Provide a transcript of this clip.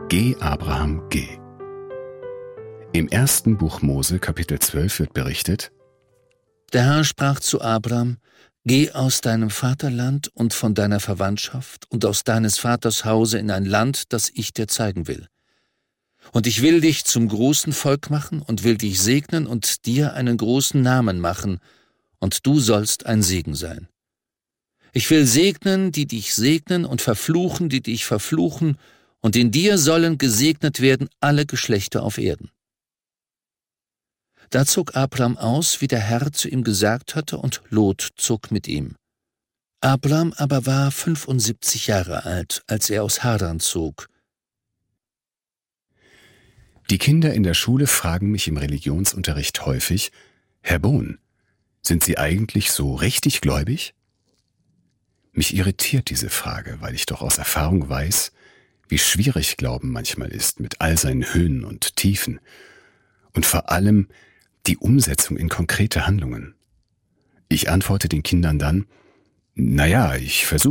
Geh, Abraham, geh. Im ersten Buch Mose, Kapitel 12, wird berichtet: Der Herr sprach zu Abram: Geh aus deinem Vaterland und von deiner Verwandtschaft und aus deines Vaters Hause in ein Land, das ich dir zeigen will. Und ich will dich zum großen Volk machen und will dich segnen und dir einen großen Namen machen, und du sollst ein Segen sein. Ich will segnen, die dich segnen, und verfluchen, die dich verfluchen, und in dir sollen gesegnet werden alle Geschlechter auf Erden. Da zog Abram aus, wie der Herr zu ihm gesagt hatte, und Lot zog mit ihm. Abram aber war 75 Jahre alt, als er aus Haran zog. Die Kinder in der Schule fragen mich im Religionsunterricht häufig: Herr Bohn, sind Sie eigentlich so richtig gläubig? Mich irritiert diese Frage, weil ich doch aus Erfahrung weiß, wie schwierig Glauben manchmal ist mit all seinen Höhen und Tiefen und vor allem die Umsetzung in konkrete Handlungen. Ich antworte den Kindern dann: Naja, ich versuche